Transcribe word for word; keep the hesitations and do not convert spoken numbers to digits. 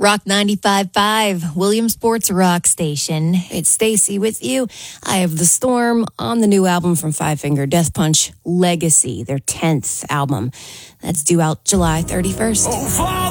Rock ninety-five point five, Williamsport's Rock Station. It's Stacy with you. I have The Storm on the new album from Five Finger Death Punch, Legacy, their tenth album. That's due out July thirty-first. Oh,